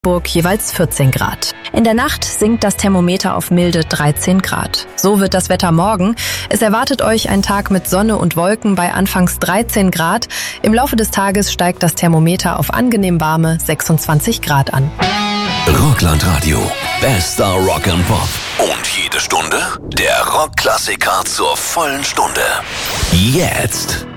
Burg jeweils 14 Grad. In der Nacht sinkt das Thermometer auf milde 13 Grad. So wird das Wetter morgen. Es erwartet euch ein Tag mit Sonne und Wolken bei anfangs 13 Grad. Im Laufe des Tages steigt das Thermometer auf angenehm warme 26 Grad an. Rockland-Radio. Bester Rock and Pop. Und jede Stunde der Rockklassiker zur vollen Stunde. Jetzt.